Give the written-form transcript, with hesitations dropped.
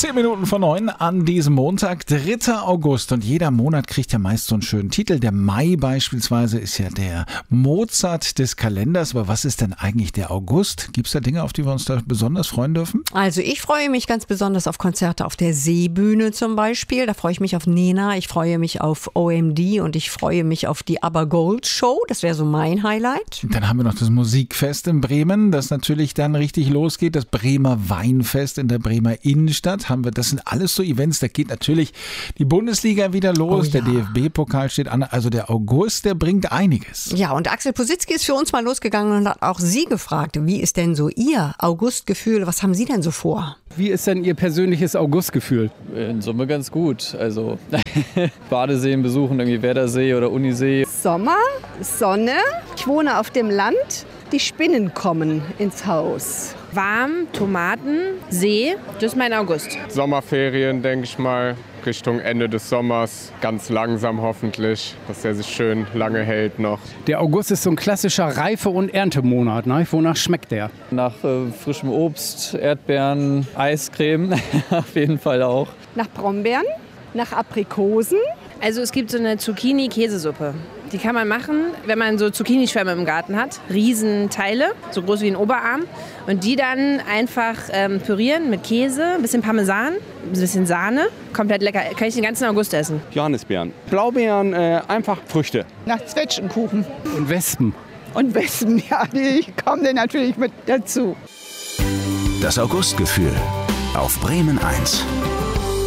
10 Minuten vor 9 an diesem Montag, 3. August. Und jeder Monat kriegt ja meist so einen schönen Titel. Der Mai beispielsweise ist ja der Mozart des Kalenders. Aber was ist denn eigentlich der August? Gibt es da Dinge, auf die wir uns da besonders freuen dürfen? Also ich freue mich ganz besonders auf Konzerte auf der Seebühne zum Beispiel. Da freue ich mich auf Nena, ich freue mich auf OMD und ich freue mich auf die ABBA Gold Show. Das wäre so mein Highlight. Dann haben wir noch das Musikfest in Bremen, das natürlich dann richtig losgeht. Das Bremer Weinfest in der Bremer Innenstadt. Das sind alles so Events, da geht natürlich die Bundesliga wieder los, Der DFB-Pokal steht an, also der August, der bringt einiges. Ja, und Axel Positzky ist für uns mal losgegangen und hat auch Sie gefragt, wie ist denn so Ihr Augustgefühl, was haben Sie denn so vor? Wie ist denn Ihr persönliches Augustgefühl? In Summe ganz gut, also Badeseen besuchen, irgendwie Werdersee oder Unisee. Sommer, Sonne, ich wohne auf dem Land, die Spinnen kommen ins Haus. Warm, Tomaten, See, das ist mein August. Sommerferien, denke ich mal, Richtung Ende des Sommers. Ganz langsam hoffentlich, dass er sich schön lange hält noch. Der August ist so ein klassischer Reife- und Erntemonat. Ne? Wonach schmeckt der? Nach frischem Obst, Erdbeeren, Eiscreme auf jeden Fall auch. Nach Brombeeren, nach Aprikosen. Also es gibt so eine Zucchini-Käsesuppe. Die kann man machen, wenn man so Zucchini-Schwämme im Garten hat. Riesenteile, so groß wie ein Oberarm. Und die dann einfach pürieren mit Käse, ein bisschen Parmesan, ein bisschen Sahne. Komplett lecker. Kann ich den ganzen August essen. Johannisbeeren. Blaubeeren, einfach Früchte. Nach Zwetschgenkuchen. Und Wespen. Und Wespen, ja, die kommen dann natürlich mit dazu. Das Augustgefühl auf Bremen 1.